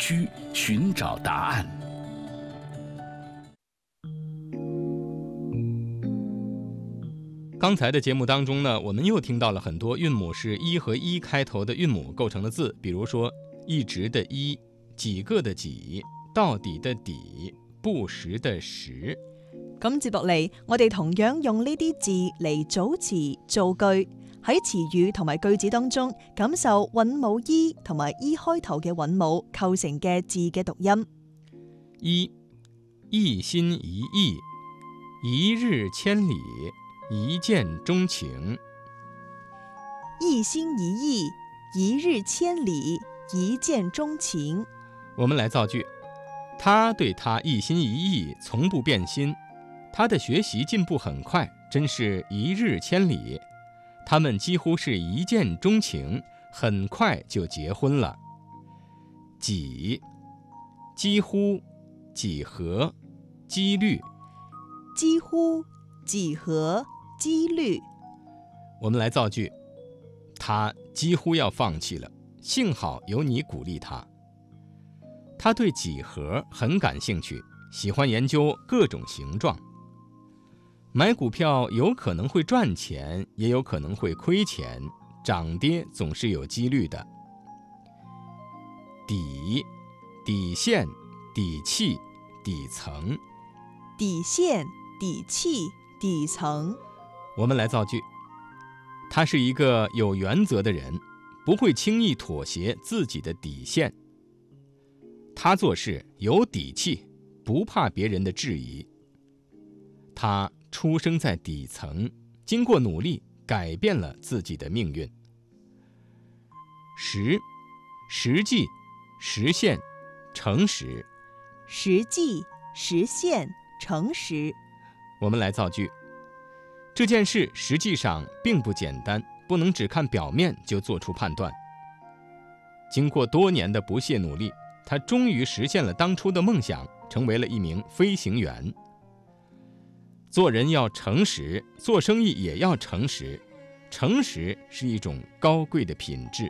居寻找答案。 刚才的节目当中呢，我们又听到了很多韵母是一和一开头的韵母构成的字，比如说一直的一、幾個的幾、到底的底、不時的時。 咁接落嚟，我哋同樣用呢啲字嚟組詞造句，喺詞語同埋句子當中感受韻母一同埋一開頭嘅韻母構成嘅字嘅讀音。 一心一意，一日千里，一見鍾情。 一心一意，一日千里，一見鍾情。 我們來造句，他對他一心一意，從不變心。他的學習進步很快，真是一日千里。他們幾乎是一見鍾情，很快就結婚了。幾，幾乎，幾何，幾率。 幾乎，幾何，幾率。 我們來造句，他幾乎要放棄了，幸好有你鼓勵他。他對幾何很感興趣，喜歡研究各種形狀。買股票有可能會賺錢，也有可能會虧錢，漲跌總是有幾率的。底，底線，底氣，底層。 底線，底氣，底層。 我們來造句，他是一個有原則的人，不會輕易妥協自己的底線。他做事有底氣，不怕別人的質疑。他出生在底層，經過努力改變了自己的命運。實，實際，實現，誠實。 實際，實現，誠實。 我們來造句，這件事實際上並不簡單，不能只看表面就做出判斷。經過多年的不懈努力，他終於實現了當初的夢想，成為了一名飛行員。做人要誠實，做生意也要誠實，誠實是一種高貴的品質。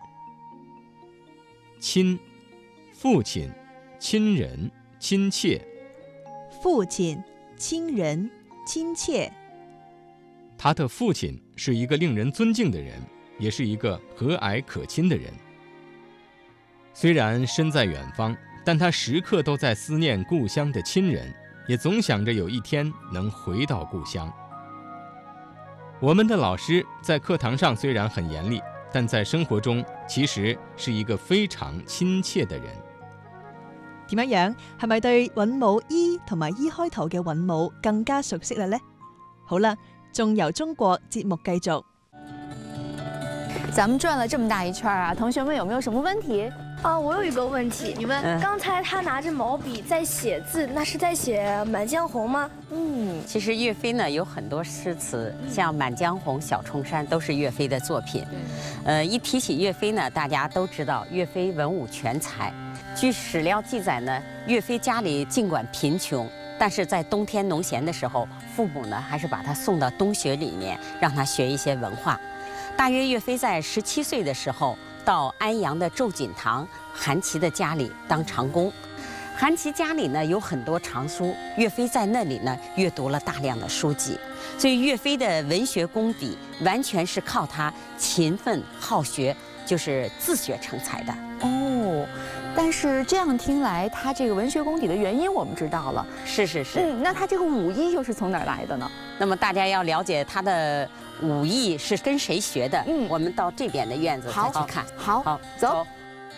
親，父親，親人，親切。 父親，親人，親切。 他的父親是一個令人尊敬的人，也是一個和藹可親的人。雖然身在遠方，但他時刻都在思念故鄉的親人，也總想着有一天能回到故鄉。我們的老師在課堂上雖然很嚴厲，但在生活中其實是一個非常親切的人。 點樣？係咪對韻母一同埋一開頭嘅韻母更加熟悉了呢？好啦，仲由中國節目繼續。 咱們轉了這麼大一圈啊，同學們有沒有什麼問題？ 我有一個問題，你們剛才他拿着毛筆在寫字，那是在寫《滿江紅》嗎？ 其實岳飛呢有很多詩詞，像《滿江紅》《小重山》都是岳飛的作品。一提起岳飛呢，大家都知道岳飛文武全才。據史料記載呢，岳飛家裡儘管貧窮，但是在冬天農閒的時候，父母呢還是把他送到東學裡面，讓他學一些文化。大約岳飛在17歲的時候，到安陽的晝錦堂韓琦的家裡當長工。韓琦家裡呢有很多藏書，岳飛在那裡呢閱讀了大量的書籍，所以岳飛的文學功底完全是靠他勤奮好學，就是自學成才的。 但是這樣聽來，他這個文學功底的原因我們知道了。 是。 那他這個武藝又是從哪兒來的呢？ 那麼大家要了解他的武藝是跟誰學的，我們到這邊的院子再去看。 好，走。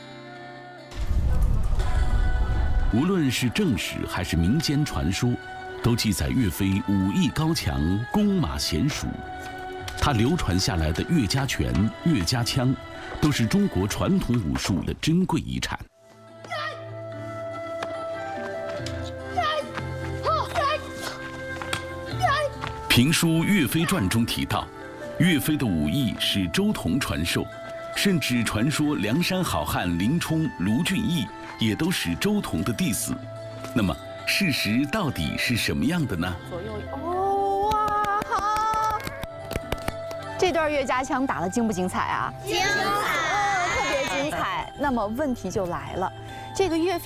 無論是正史還是民間傳說，都記載岳飛武藝高強，弓馬嫻熟。他流傳下來的岳家拳、岳家槍，都是中國傳統武術的珍貴遺產。評書《岳飛傳》中提到，岳飛的武藝是周同傳授，甚至傳說梁山好漢林沖、盧俊義也都是周同的弟子。那麼事實到底是什麼樣的呢？ 哇，好！這段岳家槍打得精不精彩啊？ 精彩， 特別精彩。那麼問題就來了，這個岳飛